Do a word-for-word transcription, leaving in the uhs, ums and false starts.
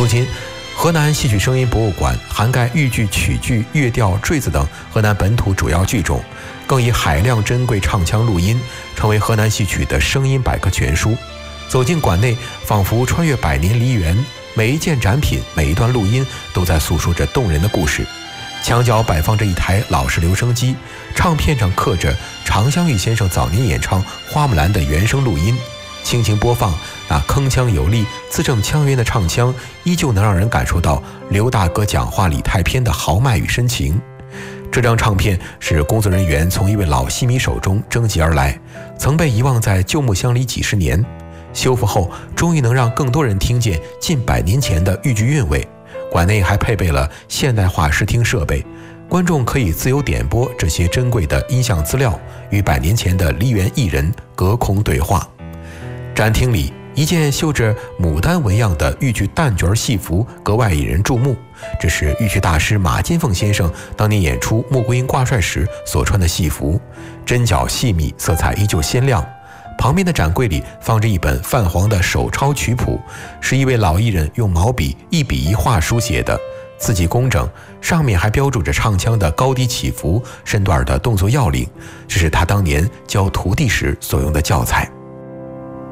今，河南戏曲声音博物馆涵盖豫剧、曲剧、乐调、坠子等河南本土主要剧种，更以海量珍贵唱腔录音成为河南戏曲的声音百科全书。走进馆内，仿佛穿越百年梨园，每一件展品、每一段录音都在诉说着动人的故事。墙角摆放着一台老式留声机，唱片上刻着常香玉先生早年演唱《花木兰》的原声录音，轻轻播放，那铿锵有力、字正腔圆的唱腔，依旧能让人感受到刘大哥讲话里太偏的豪迈与深情。这张唱片是工作人员从一位老戏迷手中征集而来，曾被遗忘在旧木箱里几十年，修复后终于能让更多人听见近百年前的豫剧韵味。馆内还配备了现代化视听设备，观众可以自由点播这些珍贵的音像资料，与百年前的梨园艺人隔空对话。展厅里，一件绣着牡丹纹样的豫剧旦角戏服格外引人注目，这是豫剧大师马金凤先生当年演出《穆桂英挂帅》时所穿的戏服，针脚细密，色彩依旧鲜亮。旁边的展柜里放着一本泛黄的手抄曲谱，是一位老艺人用毛笔一笔一画书写的，字迹工整，上面还标注着唱腔的高低起伏、身段的动作要领，这是他当年教徒弟时所用的教材。